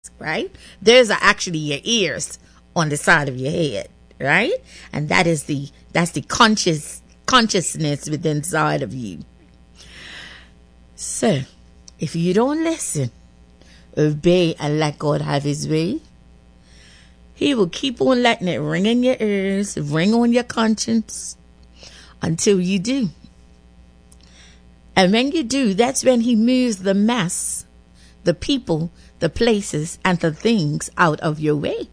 right? Those are actually your ears on the side of your head, right? And that's the consciousness within inside of you. So, if you don't listen, obey, and let God have his way, he will keep on letting it ring in your ears, ring on your conscience, until you do. And when you do, that's when he moves the mess, the people, the places, and the things out of your way.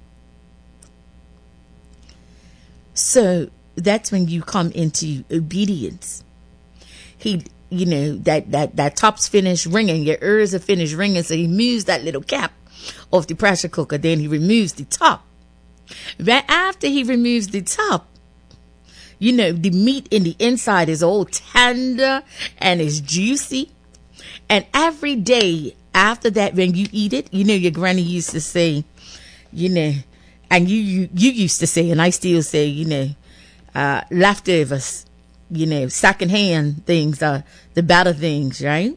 So that's when you come into obedience. He, that top's finished ringing, your ears are finished ringing, so he moves that little cap off the pressure cooker, then he removes the top. Right after he removes the top, the meat in the inside is all tender and it's juicy. And every day after that, when you eat it, your granny used to say, and you used to say, and I still say, leftovers, secondhand things are the better things, right?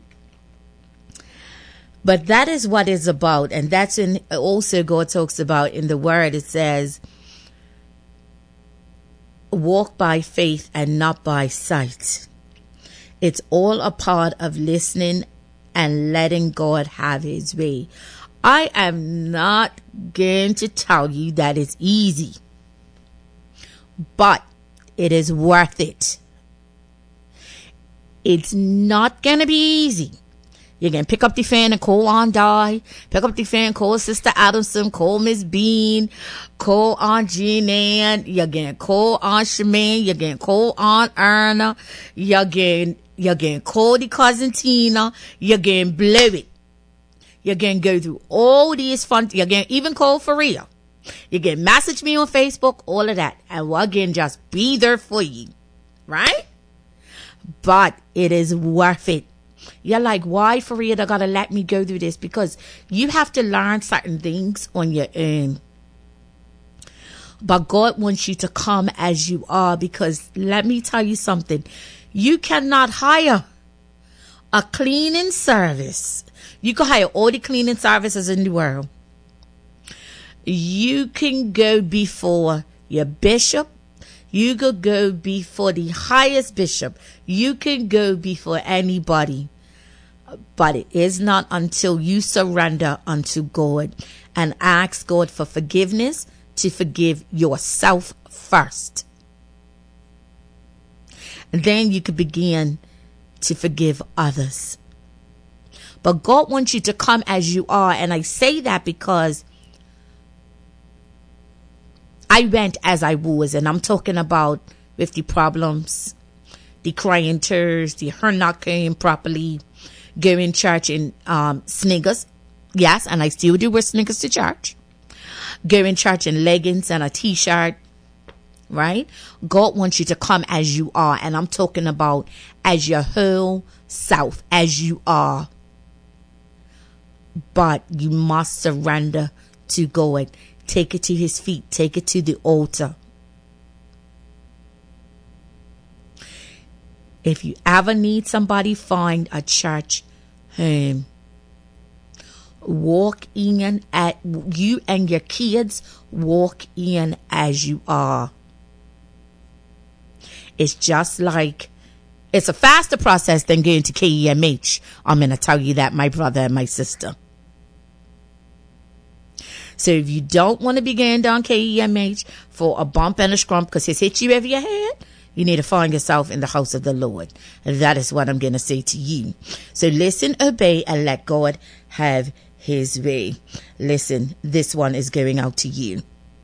But that is what it's about. And that's when also God talks about in the word, it says, walk by faith and not by sight. It's all a part of listening and letting God have his way. I am not going to tell you that it's easy, but it is worth it. It's not going to be easy. You're going to pick up the phone and call Aunt Di, pick up the phone, call Sister Adamson, call Miss Bean, call Aunt Jean Ann, you're going to call Aunt Shemaine, you're going to call Aunt Erna, you're going to call the cousin Tina, you're going to blow it. You're going to go through all these fun, you're going to even call for real. You're going to message me on Facebook, all of that, and we're going to just be there for you, right? But it is worth it. You're like, why for real they gotta let me go through this? Because you have to learn certain things on your own. But God wants you to come as you are, because let me tell you something. You cannot hire a cleaning service. You can hire all the cleaning services in the world. You can go before your bishop. You could go before the highest bishop. You can go before anybody. But it is not until you surrender unto God and ask God for forgiveness to forgive yourself first. Then you can begin to forgive others. But God wants you to come as you are. And I say that because I went as I was. And I'm talking about with the problems, the crying tears, the her not caring properly, going church in sneakers. Yes, and I still do wear sneakers to church. Going church in leggings and a t-shirt. Right? God wants you to come as you are. And I'm talking about as your whole self, as you are. But you must surrender to God. Take it to his feet. Take it to the altar. If you ever need somebody, find a church home. Walk in at you and your kids. Walk in as you are. It's just like, it's a faster process than going to KEMH. I'm going to tell you that, my brother and my sister. So if you don't want to be going down KEMH for a bump and a scrump because it's hit you over your head, you need to find yourself in the house of the Lord. And that is what I'm going to say to you. So listen, obey, and let God have his way. Listen, this one is going out to you.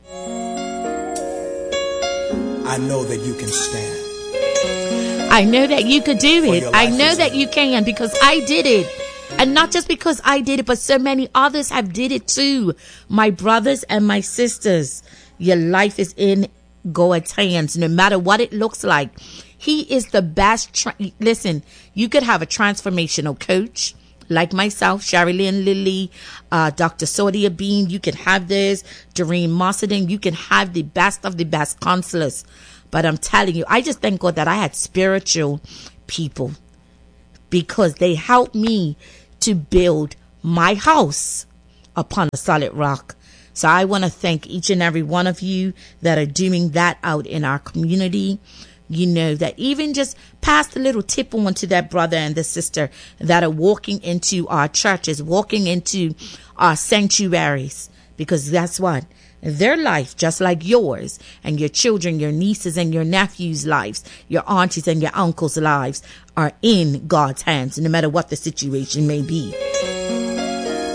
I know that you can stand. I know that you could do it. I know that you can, because I did it. And not just because I did it, but so many others have did it too. My brothers and my sisters, your life is in God's hands, no matter what it looks like. He is the best. Listen, you could have a transformational coach like myself, Sherry Lynn Lilly, Dr. Saudia Bean. You can have this, Doreen Mossadin. You can have the best of the best counselors. But I'm telling you, I just thank God that I had spiritual people, because they helped me to build my house. upon a solid rock. So I want to thank each and every one of you that are doing that out in our community. You know, that even just pass a little tip on to that brother and the sister that are walking into our churches, walking into our sanctuaries, because that's what their life, just like yours and your children, your nieces and your nephews' lives, your aunties and your uncles' lives are in God's hands, no matter what the situation may be.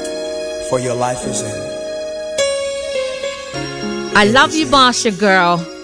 For your life is in. I love you, Marsha girl.